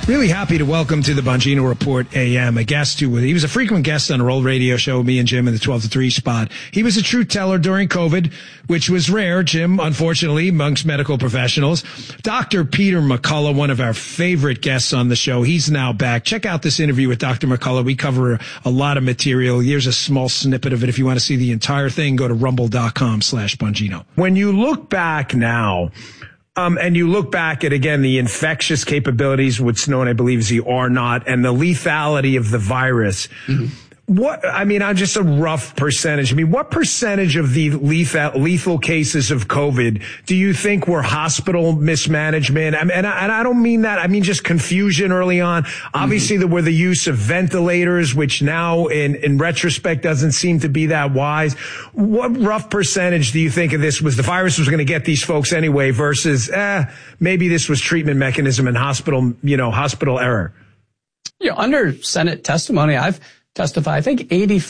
Really happy to welcome to the Bongino Report AM a guest he was a frequent guest on our old radio show, me and Jim in the 12 to 3 spot. He was a truth teller during COVID, which was rare, Jim, unfortunately, amongst medical professionals. Dr. Peter McCullough, one of our favorite guests on the show. He's now back. Check out this interview with Dr. McCullough. We cover a lot of material. Here's a small snippet of it. If you want to see the entire thing, go to rumble.com/Bongino. When you look back now, and you look back at, again, the infectious capabilities, what's known, I believe, as the R0, and the lethality of the virus. Mm-hmm. I'm just a rough percentage. What percentage of the lethal cases of COVID do you think were hospital mismanagement? And I don't mean that. I mean just confusion early on. Obviously, there were the use of ventilators, which now, in retrospect, doesn't seem to be that wise. What rough percentage do you think of this was the virus was going to get these folks anyway versus, maybe this was treatment mechanism and hospital error? Under Senate testimony, I've testified, I think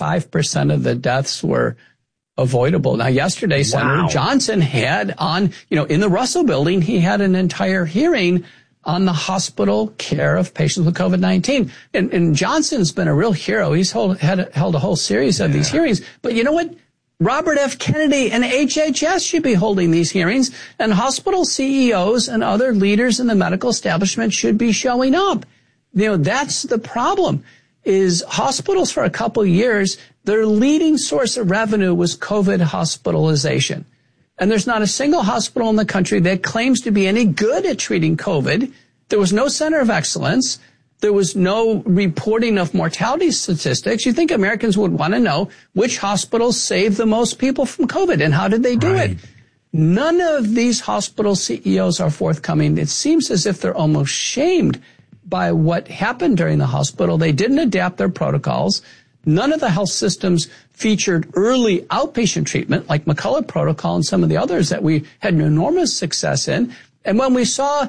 85% of the deaths were avoidable. Now, yesterday, Senator Johnson had in the Russell Building, he had an entire hearing on the hospital care of patients with COVID-19. And Johnson's been a real hero. He's held a whole series of these hearings. But you know what? Robert F. Kennedy and HHS should be holding these hearings, and hospital CEOs and other leaders in the medical establishment should be showing up. That's the problem. Is hospitals for a couple of years, their leading source of revenue was COVID hospitalization. And there's not a single hospital in the country that claims to be any good at treating COVID. There was no center of excellence. There was no reporting of mortality statistics. You think Americans would want to know which hospitals saved the most people from COVID and how did they do it? None of these hospital CEOs are forthcoming. It seems as if they're almost shamed by what happened during the hospital. They didn't adapt their protocols. None of the health systems featured early outpatient treatment like McCullough protocol and some of the others that we had an enormous success in. And when we saw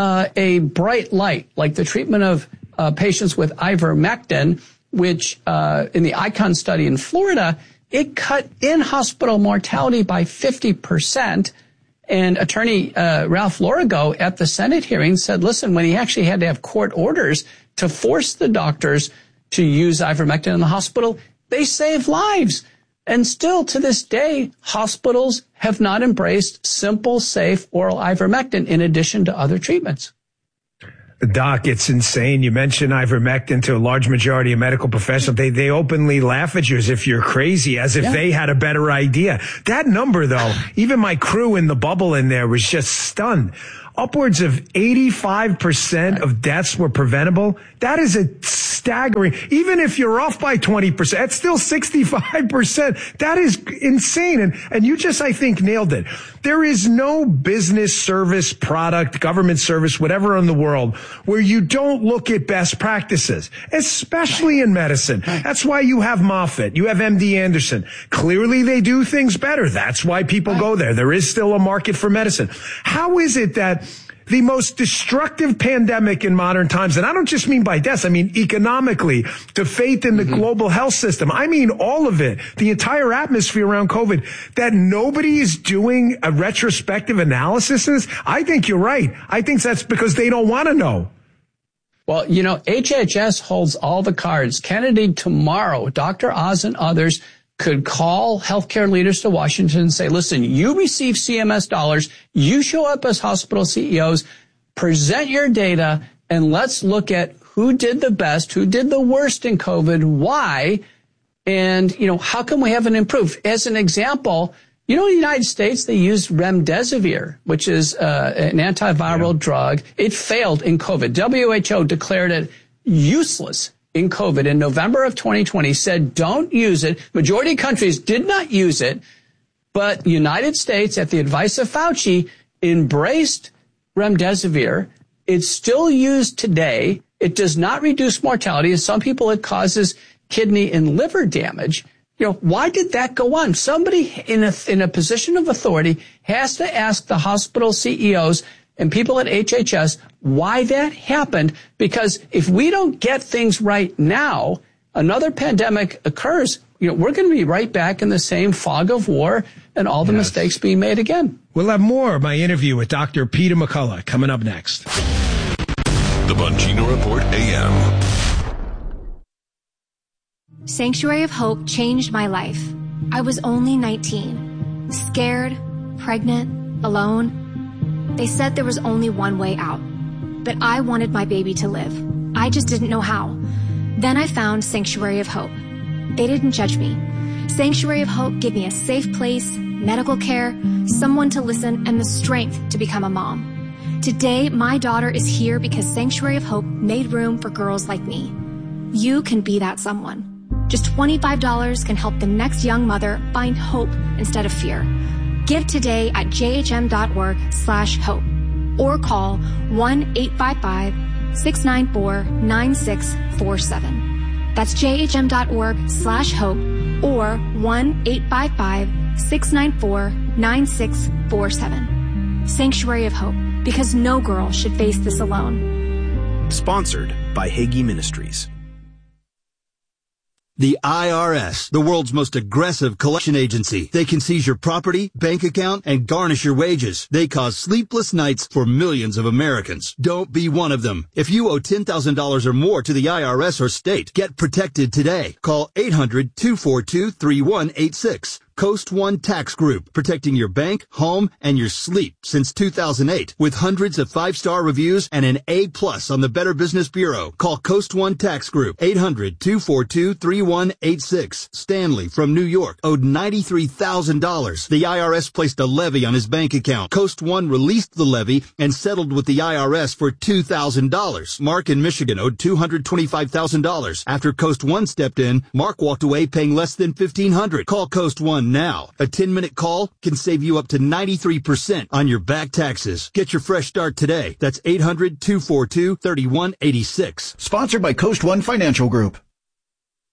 a bright light, like the treatment of patients with ivermectin, which in the ICON study in Florida, it cut in-hospital mortality by 50%. And Attorney Ralph Lorigo at the Senate hearing said, listen, when he actually had to have court orders to force the doctors to use ivermectin in the hospital, they saved lives. And still to this day, hospitals have not embraced simple, safe oral ivermectin in addition to other treatments. Doc, it's insane. You mentioned ivermectin to a large majority of medical professionals. They openly laugh at you as if you're crazy, as if they had a better idea. That number, though, even my crew in the bubble in there was just stunned. Upwards of 85% of deaths were preventable. That is a staggering. Even if you're off by 20%, that's still 65%. That is insane. And you just, I think, nailed it. There is no business, service, product, government service, whatever in the world where you don't look at best practices, especially in medicine. That's why you have Moffitt. You have MD Anderson. Clearly they do things better. That's why people go there. There is still a market for medicine. How is it that the most destructive pandemic in modern times, and I don't just mean by deaths, I mean economically, to faith in the global health system, I mean all of it, the entire atmosphere around COVID, that nobody is doing a retrospective analysis of this? I think you're right. I think that's because they don't want to know. Well, HHS holds all the cards. Kennedy tomorrow, Dr. Oz and others could call healthcare leaders to Washington and say, listen, you receive CMS dollars, you show up as hospital CEOs, present your data, and let's look at who did the best, who did the worst in COVID, why, and, how can we have an improve? As an example, in the United States, they used remdesivir, which is an antiviral drug. It failed in COVID. WHO declared it useless in COVID in November of 2020, said don't use it. Majority of countries did not use it, but the United States, at the advice of Fauci, embraced remdesivir. It's still used today. It does not reduce mortality. In some people, it causes kidney and liver damage. Why did that go on? Somebody in a position of authority has to ask the hospital CEOs and people at HHS why that happened, because if we don't get things right now, another pandemic occurs, we're going to be right back in the same fog of war and all the mistakes being made again. We'll have more of my interview with Dr. Peter McCullough coming up next. The Bongino Report AM. Sanctuary of Hope changed my life. I was only 19, scared, pregnant, alone. They said there was only one way out, but I wanted my baby to live. I just didn't know how. Then I found Sanctuary of Hope. They didn't judge me. Sanctuary of Hope gave me a safe place, medical care, someone to listen, and the strength to become a mom. Today, my daughter is here because Sanctuary of Hope made room for girls like me. You can be that someone. Just $25 can help the next young mother find hope instead of fear. Give today at jhm.org/hope or call 1-855-694-9647. That's jhm.org/hope or 1-855-694-9647. Sanctuary of Hope, because no girl should face this alone. Sponsored by Hagee Ministries. The IRS, the world's most aggressive collection agency. They can seize your property, bank account, and garnish your wages. They cause sleepless nights for millions of Americans. Don't be one of them. If you owe $10,000 or more to the IRS or state, get protected today. Call 800-242-3186. Coast One Tax Group, protecting your bank, home, and your sleep since 2008. With hundreds of 5-star reviews and an A+ on the Better Business Bureau. Call Coast One Tax Group, 800-242-3186. Stanley from New York owed $93,000. The IRS placed a levy on his bank account. Coast One released the levy and settled with the IRS for $2,000. Mark in Michigan owed $225,000. After Coast One stepped in, Mark walked away paying less than $1,500. Call Coast One now. A 10-minute call can save you up to 93% on your back taxes. Get your fresh start today. That's 800-242-3186. Sponsored by Coast One Financial Group.